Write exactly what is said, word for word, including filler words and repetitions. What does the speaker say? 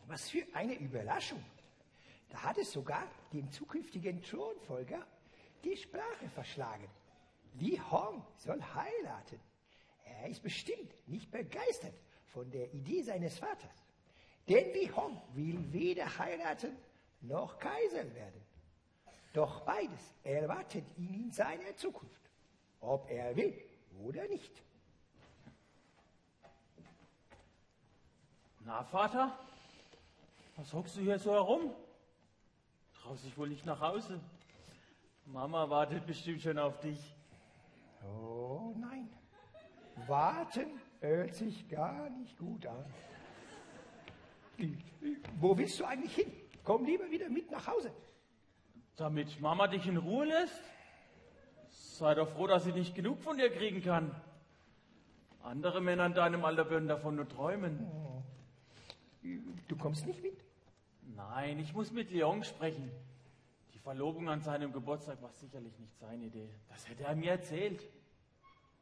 Was für eine Überraschung. Da hat es sogar dem zukünftigen Thronfolger die Sprache verschlagen. Li Hong soll heiraten. Er ist bestimmt nicht begeistert von der Idee seines Vaters. Denn Li Hong will weder heiraten noch Kaiser werden. Doch beides erwartet ihn in seiner Zukunft, ob er will oder nicht. Na, Vater, was hockst du hier so herum? Traust dich wohl nicht nach Hause? Mama wartet bestimmt schon auf dich. Oh nein, warten hört sich gar nicht gut an. Wo willst du eigentlich hin? Komm lieber wieder mit nach Hause. Damit Mama dich in Ruhe lässt? Sei doch froh, dass sie nicht genug von dir kriegen kann. Andere Männer in deinem Alter würden davon nur träumen. Du kommst nicht mit? Nein, ich muss mit Leon sprechen. Die Verlobung an seinem Geburtstag war sicherlich nicht seine Idee. Das hätte er mir erzählt.